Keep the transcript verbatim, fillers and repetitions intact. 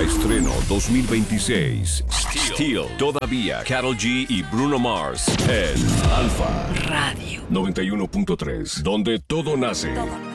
Estreno dos mil veintiséis. Steel. Todavía. Karol G y Bruno Mars en Alfa Radio noventa y uno punto tres, donde todo nace. Todo.